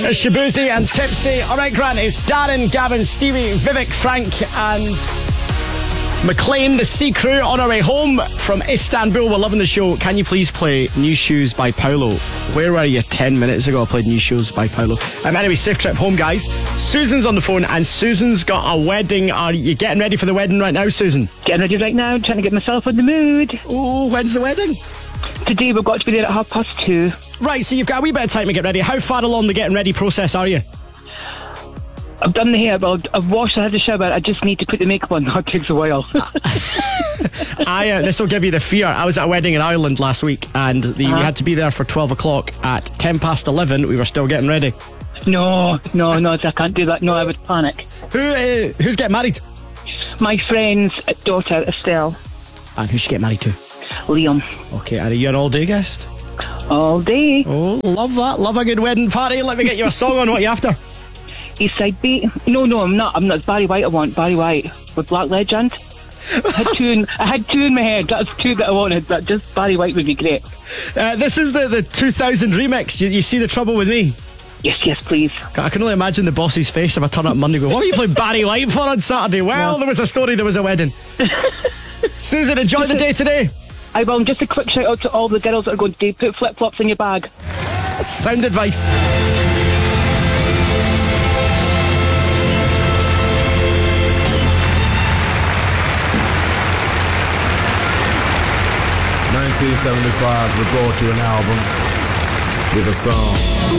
It's Shabuzi and Tipsy. All right, Grant, it's Darren, Gavin, Stevie, Vivek, Frank and McLean, the sea crew, on our way home from Istanbul. We're loving the show. Can you please play New Shoes by Paulo? Where were you 10 minutes ago? I played New Shoes by Paulo. Anyway, safe trip home, guys. Susan's on the phone and Susan's got a wedding. Are you getting ready for the wedding right now, Susan? Getting ready right now, trying to get myself in the mood. Oh, when's the wedding? Today we've got to be there at 2:30. Right, so you've got a wee bit of time to get ready. How far along the getting ready process are you? I've done the hair, but I've washed, I had the shower. I just need to put the makeup on. That takes a while. This will give you the fear. I was at a wedding in Ireland last week and we had to be there for 12 o'clock. At 10 past 11 we were still getting ready. No, I can't do that. No, I would panic. Who's getting married? My friend's daughter, Estelle. And who's she getting married to? Liam. Okay, are you an all-day guest? All day. Oh, love that. Love a good wedding party. Let me get you a song on. What are you after? Eastside Beat. No, I'm not. It's Barry White I want. Barry White with Black Legend. I had two in my head. That's two that I wanted, but just Barry White would be great. This is the 2000 remix. You see the trouble with me? Yes, please. I can only imagine the boss's face if I turn up Monday and go, what are you playing Barry White for on Saturday? Well, There was a story, there was a wedding. Susan, enjoy the day today. I will. Just a quick shout out to all the girls that are going to put flip-flops in your bag. That's sound advice. "1975, we brought you an album with a song